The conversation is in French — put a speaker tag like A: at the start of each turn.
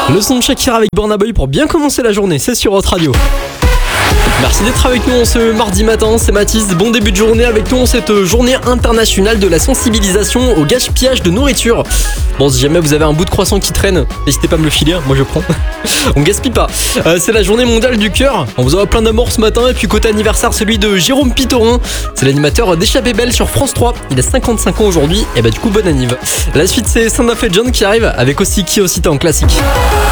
A: Le son de Shakira avec Burna Boy pour bien commencer la journée, c'est sur Hot Radio. Merci d'être avec nous en ce mardi matin, c'est Mathis. Bon début de journée avec nous en cette journée internationale de la sensibilisation au gaspillage de nourriture. Bon, si jamais vous avez un bout de croissant qui traîne, n'hésitez pas à me le filer, moi je prends. On gaspille pas. C'est la journée mondiale du cœur. On vous aura plein d'amour ce matin. Et puis côté anniversaire, celui de Jérôme Pitorin. C'est l'animateur d'Échappée Belle sur France 3. Il a 55 ans aujourd'hui. Et bah du coup, bon anniv. La suite, c'est Sound of Legend qui arrive avec aussi Qui aussi en classique.